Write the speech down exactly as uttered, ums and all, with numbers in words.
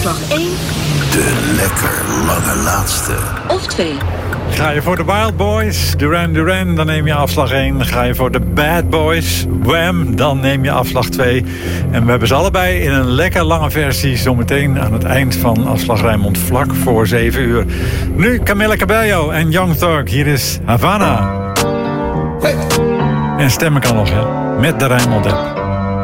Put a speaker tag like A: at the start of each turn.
A: afslag één.
B: De lekker lange laatste.
A: Of twee.
C: Ga je voor de Wild Boys, Duran Duran, dan neem je afslag één. Ga je voor de Bad Boys, Wham, dan neem je afslag twee. En we hebben ze allebei in een lekker lange versie zometeen aan het eind van Afslag Rijnmond, vlak voor zeven uur. Nu Camila Cabello en Young Thug. Hier is Havana. Hey. En stemmen kan nog, hè, met de Rijnmond app.